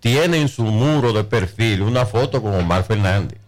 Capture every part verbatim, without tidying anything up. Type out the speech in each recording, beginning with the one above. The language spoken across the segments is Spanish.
tiene en su muro de perfil una foto con Omar Fernández.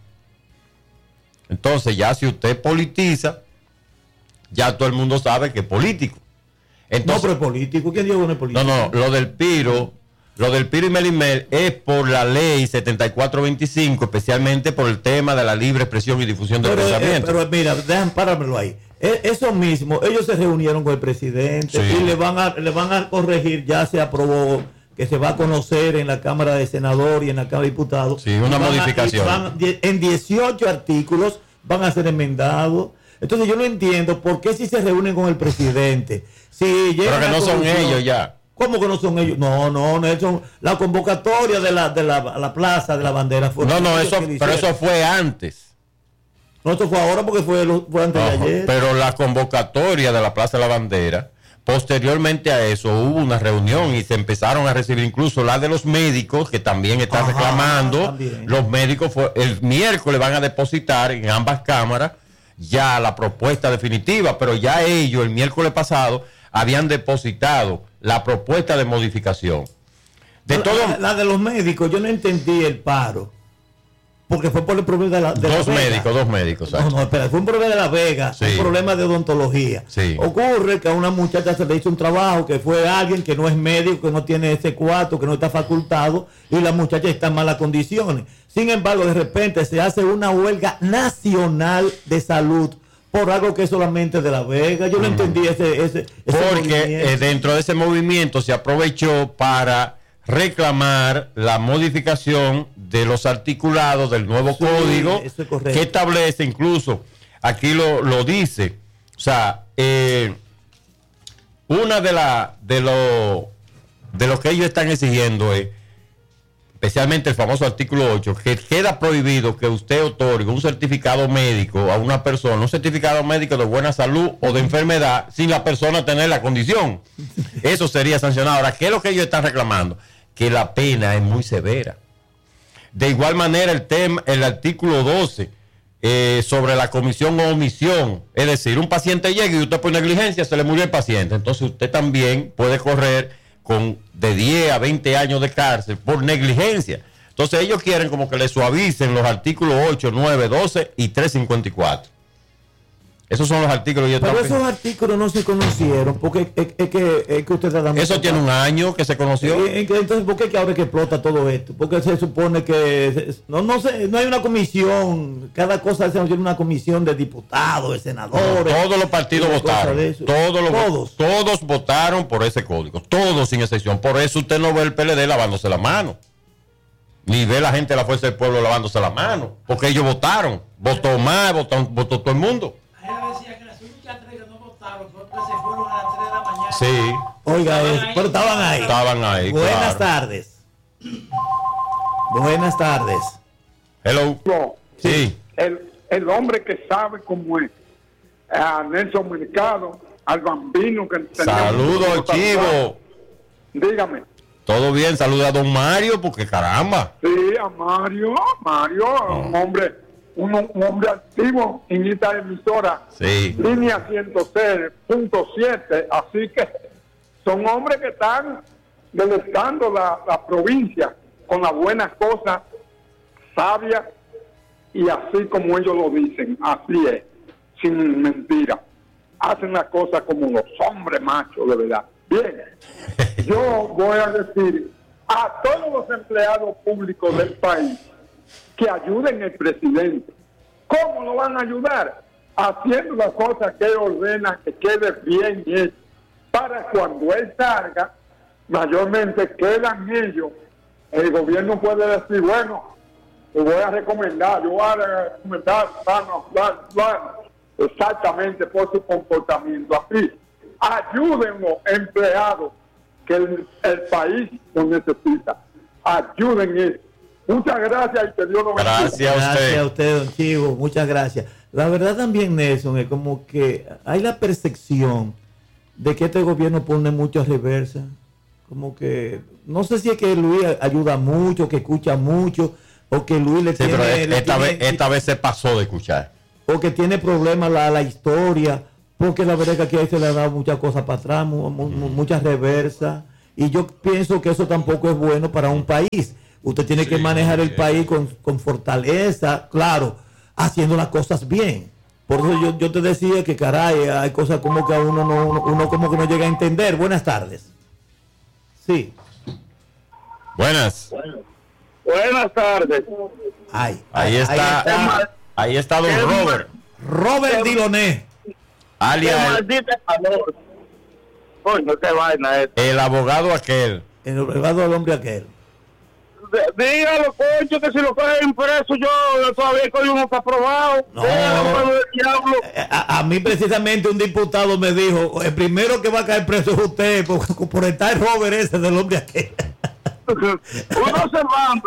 Entonces ya si usted politiza, ya todo el mundo sabe que es político. Entonces, no, pero es político. ¿Quién dijo que no es político? No, no, lo del Piro, lo del Piro y Melimel es por la ley setenta y cuatro veinticinco, especialmente por el tema de la libre expresión y difusión del pero, pensamiento. Eh, pero mira, dejan páramelo ahí. Eh, eso mismo, ellos se reunieron con el presidente sí. y le van a le van a corregir, ya se aprobó que se va a conocer en la Cámara de Senadores y en la Cámara de Diputados. Sí, una modificación. A, van, en dieciocho artículos van a ser enmendados. Entonces yo no entiendo por qué si se reúnen con el presidente. Si pero que no son ellos ya. ¿Cómo que no son ellos? No, no, no, son la convocatoria de la de la, la plaza de la bandera. Fue no, no, eso, pero eso fue antes. No, esto fue ahora porque fue, fue antes Ojo, de ayer. Pero la convocatoria de la Plaza de la Bandera, posteriormente a eso hubo una reunión y se empezaron a recibir incluso la de los médicos, que también están Ajá, reclamando. También. Los médicos fue, el miércoles van a depositar en ambas cámaras ya la propuesta definitiva, pero ya ellos el miércoles pasado habían depositado la propuesta de modificación. De la, todo, la, la de los médicos, yo no entendí el paro. Porque fue por el problema de la de Dos la médicos, dos médicos. ¿sabes? No, no, espera, fue un problema de La Vega, sí. un problema de odontología. Sí. Ocurre que a una muchacha se le hizo un trabajo que fue alguien que no es médico, que no tiene ese cuarto, que no está facultado, y la muchacha está en malas condiciones. Sin embargo, de repente se hace una huelga nacional de salud por algo que es solamente de La Vega. Yo no mm. entendí ese, ese, ese Porque eh, dentro de ese movimiento se aprovechó para reclamar la modificación de los articulados del nuevo sí, código que establece, incluso aquí lo, lo dice, o sea, eh, una de la de lo de lo que ellos están exigiendo es, especialmente el famoso artículo ocho, que queda prohibido que usted otorgue un certificado médico a una persona, un certificado médico de buena salud o de enfermedad, sin la persona tener la condición. Eso sería sancionado. Ahora, ¿qué es lo que ellos están reclamando? Que la pena es muy severa. De igual manera, el tema, el artículo doce, eh, sobre la comisión o omisión, es decir, un paciente llega y usted por negligencia se le murió el paciente, entonces usted también puede correr con de diez a veinte años de cárcel por negligencia. Entonces ellos quieren como que le suavicen los artículos ocho, nueve, doce y trescientos cincuenta y cuatro. Esos son los artículos. Pero esos pensando. artículos no se conocieron, porque es, es que, es que usted da Eso tiene un año que se conoció. Es que, entonces, ¿por qué que ahora que explota todo esto? Porque se supone que no no sé, no hay una comisión, cada cosa se tiene una comisión de diputados, de senadores. Todos los partidos votaron. Todos, los, todos. todos votaron por ese código, todos sin excepción. Por eso usted no ve el P L D lavándose la mano. Ni ve la gente de la Fuerza del Pueblo lavándose la mano, porque ellos votaron. Votó más, votó, votó todo el mundo. Decía que las únicas tres que no votaron fue que se fueron a las tres de la mañana. Sí. Oiga, es, pero estaban ahí. Estaban ahí. Buenas claro. tardes. Buenas tardes. Hello. No, sí. El, el hombre que sabe cómo es. A Nelson Mercado, al Bambino que saludos, Chivo. Dígame. Todo bien, saluda a don Mario, porque caramba. Sí, a Mario, Mario, oh. un hombre. Un, un hombre activo en esta emisora, sí. línea ciento seis punto siete, así que son hombres que están deleitando la, la provincia con las buenas cosas, sabias, y así como ellos lo dicen, así es, sin mentira, hacen las cosas como los hombres machos, de verdad. Bien, yo voy a decir a todos los empleados públicos del país que ayuden al presidente. ¿Cómo lo van a ayudar? Haciendo las cosas que él ordena, que quede bien hecho, para cuando él salga, mayormente quedan ellos. El gobierno puede decir, bueno, te voy a recomendar, yo voy a recomendar, vamos, vamos, vamos, exactamente por su comportamiento. Así, ayúdenlo, empleados, que el, el país lo necesita. Ayuden eso. Muchas gracias y que Dios lo bendiga. Gracias a usted. Gracias a usted, don Chivo. Muchas gracias. La verdad también, Nelson, es como que hay la percepción de que este gobierno pone mucho a reversa. Como que, no sé si es que Luis ayuda mucho, que escucha mucho, o que Luis le sí, tiene... pero esta, le tiene, vez, esta vez se pasó de escuchar. O que tiene problemas la, la historia, porque la verdad es que aquí se le ha dado muchas cosas para atrás, mu, mu, muchas reversas. Y yo pienso que eso tampoco es bueno para un país. Usted tiene Sí, que manejar el sí. país con, con fortaleza, claro, haciendo las cosas bien. Por eso yo, yo te decía que, caray, hay cosas como que a uno, no, uno, uno como que no llega a entender. Buenas tardes. Sí. Buenas. Buenas tardes. Ay, Ahí está, Ahí está ahí está don Robert, Robert Diloné. Qué alias el, maldita calor. Coño, qué vaina es. el abogado aquel. El abogado del hombre aquel. D- Dígalo, coño, que si lo cogen preso, yo todavía el coño no está aprobado. No. Dígalo, pueblo del diablo. A, a mí precisamente un diputado me dijo, el primero que va a caer preso es usted por, por estar Robert ese del hombre aquel. Uno observando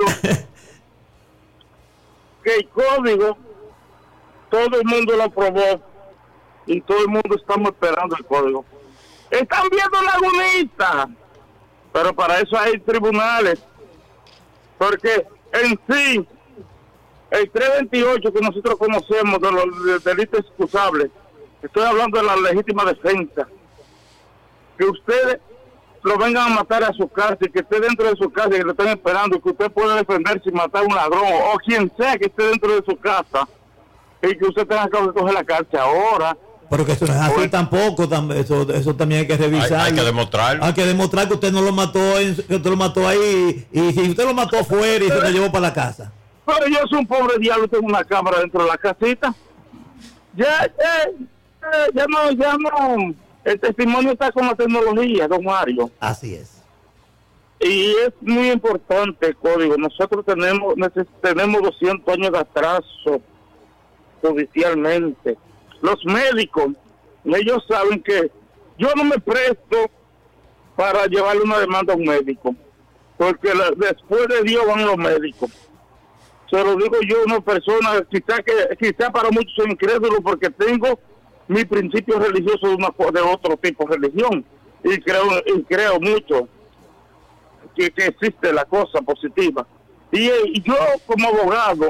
que el código todo el mundo lo aprobó y todo el mundo estamos esperando el código. Están viendo lagunita, pero para eso hay tribunales, porque en sí el trescientos veintiocho que nosotros conocemos de los delitos excusables, estoy hablando de la legítima defensa, que ustedes lo vengan a matar a su casa y que esté dentro de su casa y que lo estén esperando, que usted pueda defenderse y matar a un ladrón o quien sea que esté dentro de su casa y que usted tenga que coger la cárcel ahora. Pero que eso no es así Bueno. tampoco, tam- eso, eso también hay que revisar. Hay, hay que demostrarlo. Hay que demostrar que usted no lo mató, en- que usted lo mató ahí, y, y si usted lo mató fuera y se lo llevó para la casa. Pero yo soy un pobre diablo, tengo una cámara dentro de la casita. Ya, ya, ya, ya no, ya no. El testimonio está con la tecnología, don Mario. Así es. Y es muy importante el código. Nosotros tenemos neces- tenemos doscientos años de atraso judicialmente. Los médicos, ellos saben que yo no me presto para llevarle una demanda a un médico, porque la- después de Dios van los médicos. Se lo digo yo, una persona, quizá que quizá para muchos soy incrédulo porque tengo mi principio religioso de, una, de otro tipo de religión y creo y creo mucho que, que existe la cosa positiva. Y, y yo como abogado,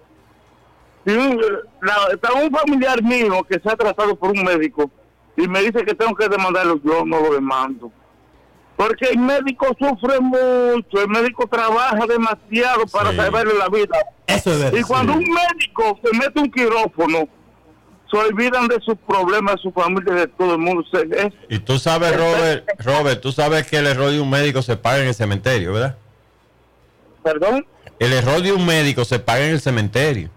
si un, la, está un familiar mío que se ha tratado por un médico y me dice que tengo que demandarlo, yo no lo demando. Porque el médico sufre mucho, el médico trabaja demasiado para Sí. salvarle la vida. Eso es verdad. Y cuando Sí. un médico se mete un quirófano, se olvidan de sus problemas, de su familia, de todo el mundo. Se, es, Y tú sabes, Robert, Robert, tú sabes que el error de un médico se paga en el cementerio, ¿verdad? ¿Perdón? El error de un médico se paga en el cementerio.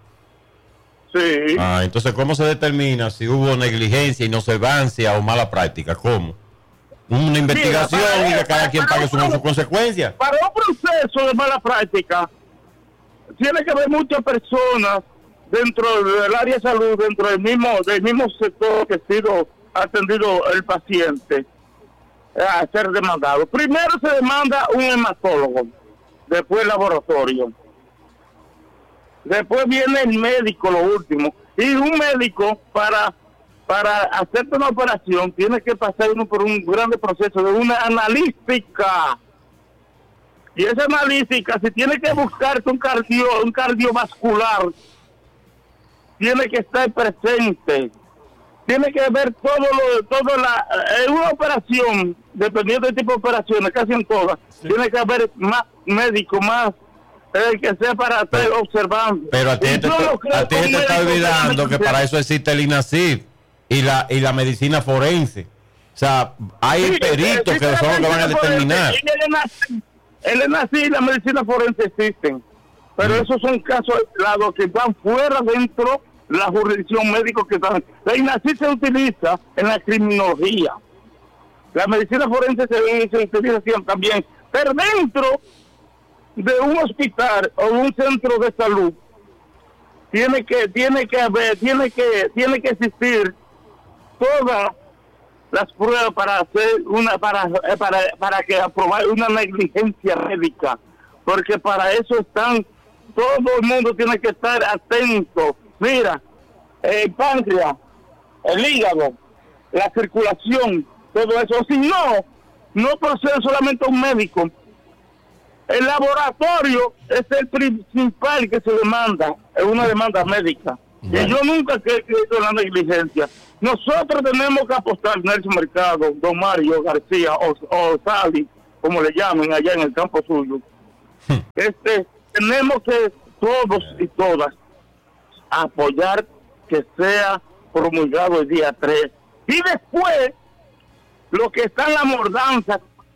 Sí. Ah, entonces, ¿cómo se determina si hubo negligencia, inobservancia o mala práctica? ¿Cómo? Una investigación para- y que cada quien pague su, su consecuencia. Para un proceso de mala práctica, tiene que haber muchas personas dentro del área de salud, dentro del mismo del mismo sector que ha sido atendido el paciente, a ser demandado. Primero se demanda un hematólogo, después el laboratorio, después viene el médico, lo último. Y un médico para para hacerte una operación tiene que pasar uno por un grande proceso de una analítica. Y esa analítica, si tiene que buscarte un cardio, un cardiovascular, tiene que estar presente. Tiene que ver todo lo, todo la, en una operación, dependiendo del tipo de operaciones, casi en todas, sí. Tiene que haber más médico, más eh, que sea para estar observando. Pero a ti te, te, a ti te está olvidando que para eso existe el INASIF y la y la medicina forense. O sea, hay sí, peritos que son los que van a determinar. El INASIF y la medicina forense existen, pero mm. esos son casos aislados que van fuera dentro de la jurisdicción médica que están. La INASIF se utiliza en la criminología. La medicina forense se, se utiliza también, pero dentro de un hospital o un centro de salud tiene que tiene que haber tiene que tiene que existir todas las pruebas para hacer una para para para que aprobar una negligencia médica, porque para eso están, todo el mundo tiene que estar atento. Mira, el páncreas, el hígado, la circulación, todo eso. Si no, no procede solamente un médico. El laboratorio es el principal que se demanda, es una demanda médica. Bueno. Y yo nunca he creído en la negligencia. Nosotros tenemos que apostar, Nelson Mercado, don Mario García o, o Sally, como le llamen allá en el campo suyo. este, tenemos que todos y todas apoyar que sea promulgado el día tres. Y después, lo que está en la mordanza.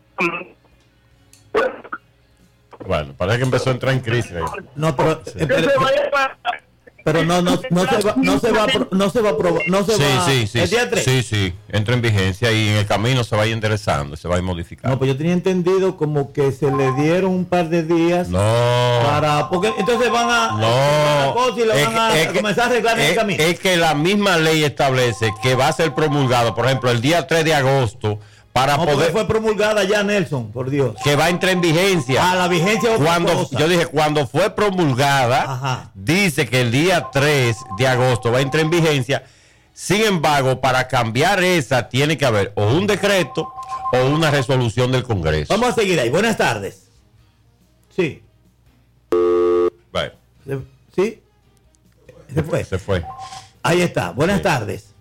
Bueno, parece que empezó a entrar en crisis. No, pero, eh, pero, pero no, no, no se va, no se va, a pro- no se va a probar, no se Sí, va. sí, sí. ¿El día tres? Sí, sí. Entra en vigencia y en el camino se va a ir enderezando, se va a ir modificando. No, pues yo tenía entendido como que se le dieron un par de días No. para, porque entonces van a No, una cosa y le es van a, que- es a que- comenzar a arreglar en el es, camino. es que la misma ley establece que va a ser promulgado, por ejemplo, el día tres de agosto, para No, porque poder, fue promulgada ya, Nelson, por Dios. que va a entrar en vigencia. A la vigencia otra Cuando, cosa. yo dije, cuando fue promulgada, Ajá. dice que el día tres de agosto va a entrar en vigencia. Sin embargo, para cambiar esa, tiene que haber o un decreto o una resolución del Congreso. Vamos a seguir ahí. Buenas tardes. Sí. Bueno, Se- ¿Sí? Se fue. se fue. Ahí está. Buenas Sí. tardes.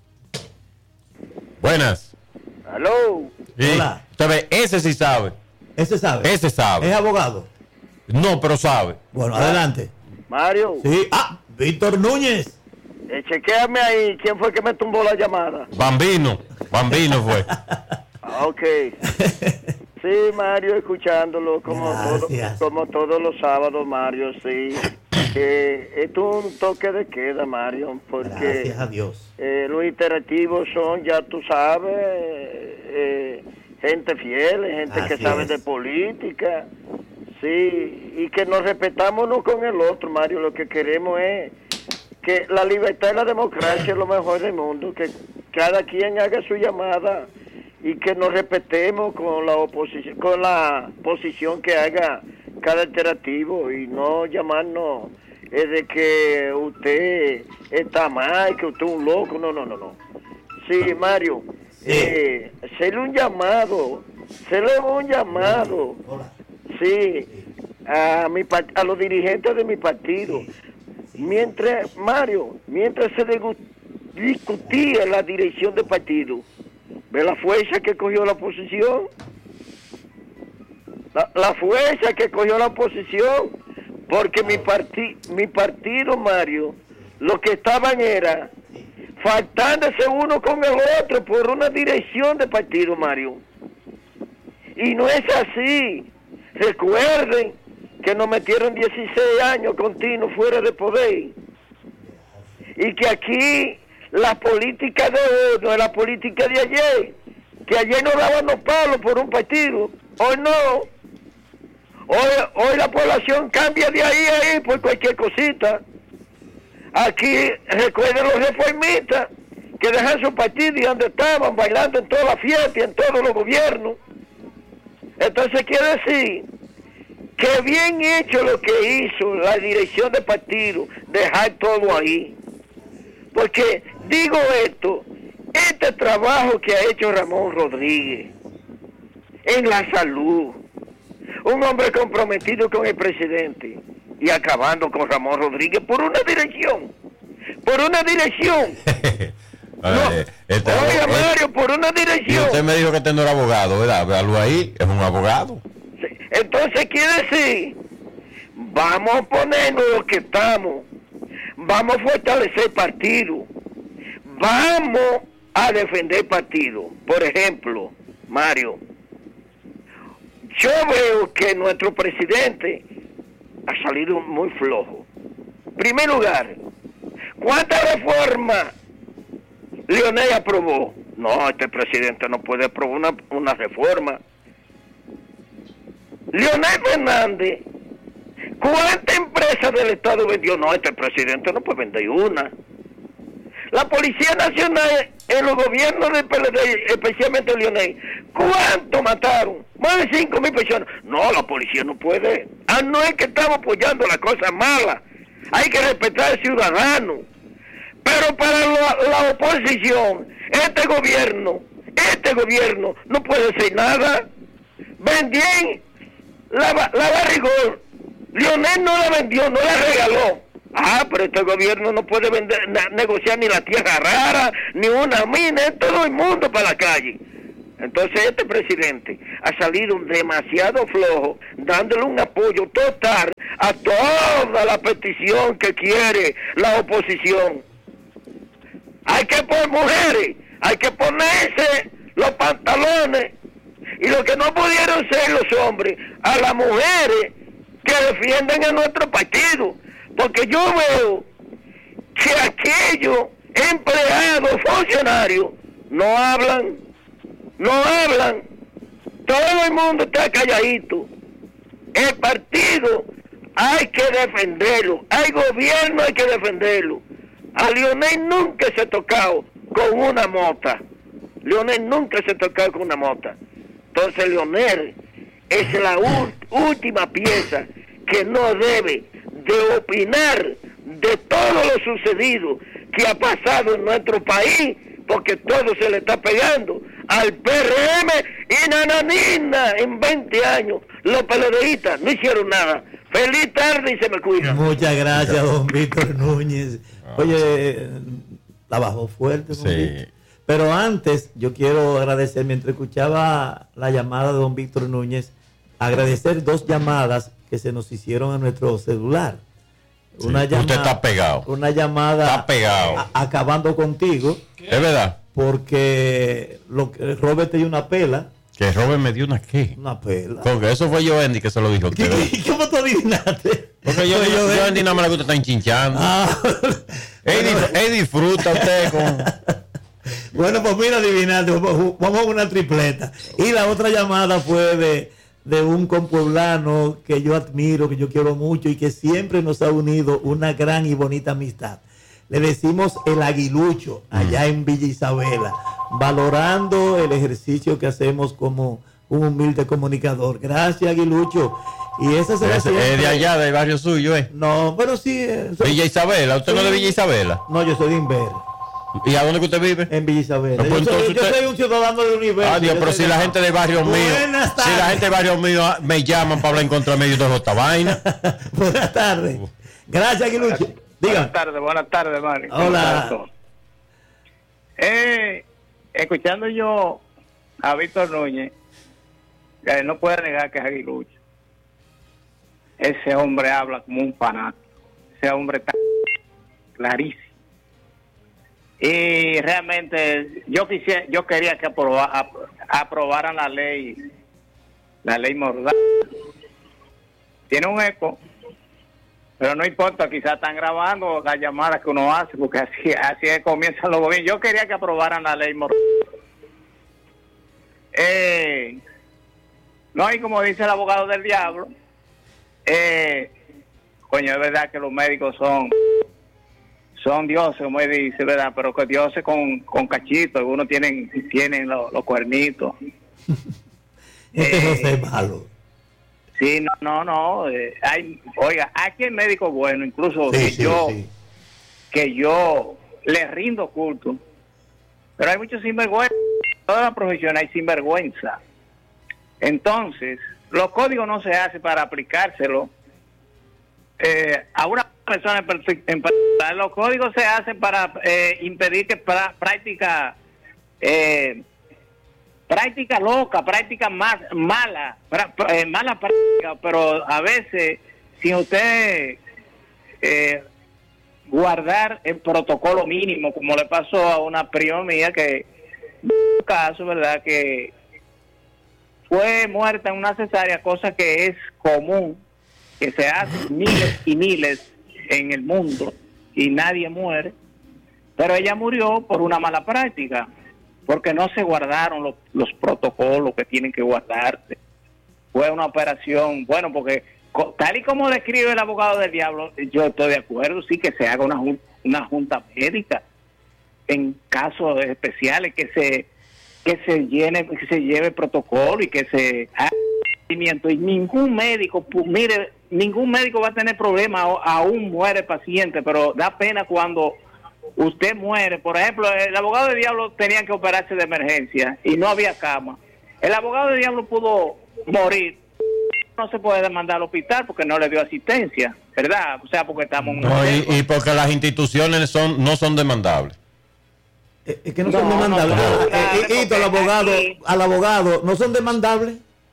Buenas. Aló. Sí. Hola. Usted ve, ese sí sabe. Ese sabe. Ese sabe. Es abogado. No, pero sabe. Bueno, adelante. Mario, Sí. Ah, Víctor Núñez. eh, chequéame ahí quién fue que me tumbó la llamada. Bambino. Bambino fue. Ah, ok. Sí, Mario, escuchándolo como, todo, Gracias. como todos los sábados, Mario, sí. Eh, esto es un toque de queda, Mario, porque Gracias a Dios. eh, los interactivos son, ya tú sabes, eh, gente fiel, gente Así que sabe es. de política, sí, y que nos respetamos uno con el otro, Mario. Lo que queremos es que la libertad y la democracia es lo mejor del mundo, que cada quien haga su llamada y que nos respetemos con la oposición, con la posición que haga cada interactivo, y no llamarnos eh, de que usted está mal, que usted es un loco. No, no, no, no. Sí, Mario, eh, hacerle un llamado, hacerle un llamado, Hola. sí, a mi par- a los dirigentes de mi partido. Mientras, Mario, mientras se digu- discutía la dirección del partido, ¿ve la fuerza que cogió la oposición? La, la fuerza que cogió la oposición, porque mi, parti, mi partido, Mario, lo que estaban era faltándose uno con el otro por una dirección de partido, Mario. Y no es así. Recuerden que nos metieron dieciséis años continuos fuera de poder. Y que aquí la política de hoy no es la política de ayer. Que ayer nos daban los palos por un partido. Hoy no. Hoy, hoy la población cambia de ahí a ahí por cualquier cosita. Aquí recuerden los reformistas que dejan su partido y donde estaban bailando en todas las fiestas y en todos los gobiernos. Entonces quiere decir que bien hecho lo que hizo la dirección del partido, dejar todo ahí. Porque digo esto, este trabajo que ha hecho Ramón Rodríguez en la salud, un hombre comprometido con el presidente y acabando con Ramón Rodríguez por una dirección, por una dirección. No, Eh, este oye, abogado- Mario, por una Y dirección. usted me dijo que este no era abogado, ¿verdad? Véalo ahí, es un abogado. Sí, entonces quiere decir, vamos a ponernos lo que estamos, vamos a fortalecer partido, vamos a defender partido. Por ejemplo, Mario, yo veo que nuestro presidente ha salido muy flojo. En primer lugar, ¿cuántas reformas Leonel aprobó? No, este presidente no puede aprobar una, una reforma. Leonel Fernández, ¿cuántas empresas del Estado vendió? No, este presidente no puede vender una. La Policía Nacional en los gobiernos del P L D, especialmente Leonel, ¿cuánto mataron? Más de cinco mil personas. No, la policía no puede. Ah, no es que estamos apoyando las cosas malas. Hay que respetar al ciudadano. Pero para la, la oposición, este gobierno, este gobierno no puede hacer nada. Vendían la, la barrigón. Leonel no la vendió, no la regaló. Ah, pero este gobierno no puede vender, na, negociar ni la tierra rara, ni una mina, es todo el mundo para la calle. Entonces este presidente ha salido demasiado flojo, dándole un apoyo total a toda la petición que quiere la oposición. Hay que poner mujeres, hay que ponerse los pantalones, y lo que no pudieron ser los hombres, a las mujeres que defienden a nuestro partido, porque yo veo que aquellos empleados, funcionarios, no hablan, no hablan, todo el mundo está calladito. El partido hay que defenderlo, hay gobierno, hay que defenderlo. A Leonel nunca se ha tocado con una mota, Leonel nunca se ha tocado con una mota. Entonces Leonel es la última pieza que no debe de opinar de todo lo sucedido que ha pasado en nuestro país, porque todo se le está pegando al P R M y nananina. En veinte años los PLDistas no hicieron nada. Feliz tarde y se me cuida. Muchas gracias, don Víctor Núñez. Oye, la bajó fuerte, don sí. Víctor. Pero antes, yo quiero agradecer, mientras escuchaba la llamada de don Víctor Núñez, agradecer dos llamadas que se nos hicieron a nuestro celular. Sí, una llamada, usted está pegado. Una llamada está pegado. A, acabando contigo. ¿Qué? Es verdad. Porque lo que Robert te dio una pela. Que Robert me dio una qué. Una pela. Porque eso fue Joendy que se lo dijo a usted. ¿Cómo tú adivinaste? Porque yo, yo, Joendy nada más le gusta estar enchinchando. Ah. Él, él disfruta usted con... Bueno, pues mira, adivinaste, vamos a una tripleta. Y la otra llamada fue de, de un compueblano que yo admiro, que yo quiero mucho y que siempre nos ha unido una gran y bonita amistad. Le decimos el Aguilucho, allá mm. en Villa Isabela, valorando el ejercicio que hacemos como un humilde comunicador. Gracias, Aguilucho. Y esa será es, es de allá, del barrio suyo, ¿eh? No, pero sí. Eh, soy, Villa Isabela, ¿usted sí. no es de Villa Isabela? No, yo soy de Inver. ¿Y a dónde que usted vive? En Villa Isabel. No, pues yo, soy, usted... yo soy un ciudadano del universo. Ah, Dios, pero si la gente del barrio mío, si la gente del barrio mío me llaman para hablar en contra de toda esta vaina. Buenas tardes. Gracias, Aguilucho. Diga. Buenas tardes, buenas tardes, Mari. Hola. Eh, escuchando yo a Víctor Núñez, que no puede negar que es Aguilucho. Ese hombre habla como un fanático. Ese hombre está clarísimo. Y realmente yo quisiera, yo quería que aproba, aprobaran la ley, la ley Mordaza. Tiene un eco, pero no importa, quizás están grabando las llamadas que uno hace, porque así, así es, comienzan los gobiernos. Yo quería que aprobaran la ley Mordaza. Eh, no, y como dice el abogado del diablo, eh, coño, es verdad que los médicos son son dioses, como él dice, ¿verdad? Pero que dioses con, con cachitos, algunos tienen tienen los, los cuernitos. Este eh, José es malo. Sí, no, no, no. Eh, hay, oiga, aquí hay médicos buenos, incluso sí, que sí, yo sí. que yo les rindo culto. Pero hay muchos sinvergüenza. Toda la profesión hay sinvergüenza. Entonces, los códigos no se hacen para aplicárselo eh, a una persona en particular. Los códigos se hacen para eh, impedir que pra, práctica eh, práctica loca, práctica más mala, pra, eh, mala práctica, pero a veces sin usted eh, guardar el protocolo mínimo, como le pasó a una prima mía que en un caso, ¿verdad?, que fue muerta en una cesárea, cosa que es común, que se hace miles y miles en el mundo y nadie muere, pero ella murió por una mala práctica, porque no se guardaron los, los protocolos que tienen que guardarse. Fue una operación, bueno, porque tal y como describe el abogado del diablo, yo estoy de acuerdo, sí, que se haga una, una junta médica en casos especiales, que se que se llene, que se lleve protocolo y que se haga seguimiento. Y ningún médico, pues, mire, ningún médico va a tener problema, aún muere el paciente, pero da pena cuando usted muere. Por ejemplo, el abogado del diablo tenía que operarse de emergencia y no había cama. El abogado del diablo pudo morir. No se puede demandar al hospital porque no le dio asistencia, ¿verdad? O sea, porque estamos... No, y, y porque las instituciones son no son demandables. Es que no, no son demandables. No, no, no, claro, eh, eh, al abogado, aquí, al abogado, ¿no son demandables?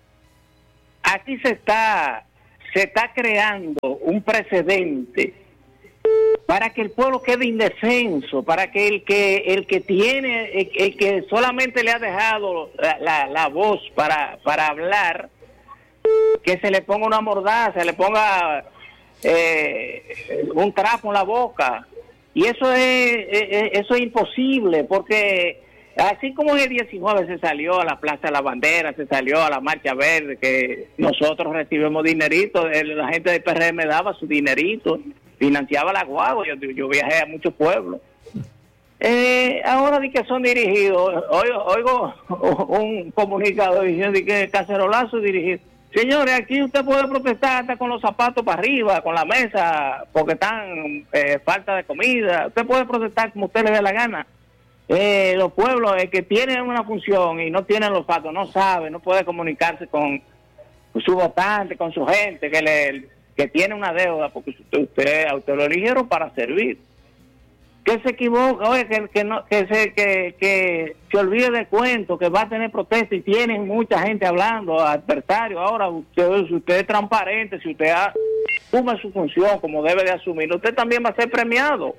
aquí se está, se está creando un precedente para que el pueblo quede indefenso, para que el que el que tiene, el, el que solamente le ha dejado la, la, la voz para, para hablar, que se le ponga una mordaza, se le ponga eh, un trapo en la boca. Y eso es, es eso es imposible, porque así como en el diecinueve se salió a la Plaza de la Bandera, se salió a la Marcha Verde, que nosotros recibimos dinerito, la gente del P R M daba su dinerito, financiaba la guagua, yo, yo viajé a muchos pueblos. Eh, ahora di que son dirigidos, oigo, oigo un comunicador diciendo que cacerolazo dirigido. Señores, aquí usted puede protestar hasta con los zapatos para arriba, con la mesa, porque están eh, falta de comida. Usted puede protestar como usted le dé la gana. Eh, los pueblos eh, que tienen una función y no tienen los fatos, no saben, no puede comunicarse con, con su votante, con su gente, que le que tiene una deuda, porque usted, usted, usted lo eligieron para servir. Que se equivoca, oye, que, que, no, que, se, que, que se olvide del cuento, que va a tener protesta y tienen mucha gente hablando, adversarios. Ahora, usted, si usted es transparente, si usted asume su función como debe de asumir, usted también va a ser premiado.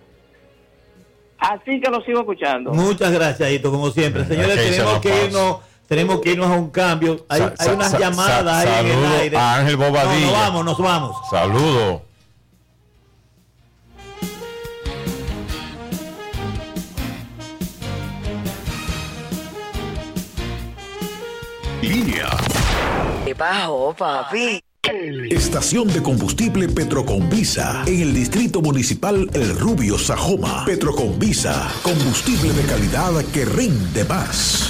Así que lo sigo escuchando. Muchas gracias, Hito, como siempre. Señores, okay, tenemos que irnos, tenemos que irnos a un cambio. Hay, sa, hay unas sa, llamadas sa, ahí en el aire. A Ángel Bobadilla. No, nos vamos, nos vamos. Saludos. Línea. ¿Qué bajó, papi? Estación de combustible Petroconvisa en el Distrito Municipal El Rubio, Sajoma. Petroconvisa, combustible de calidad que rinde más.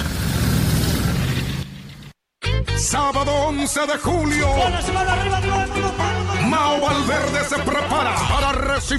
Sábado once de julio. Mao Valverde se prepara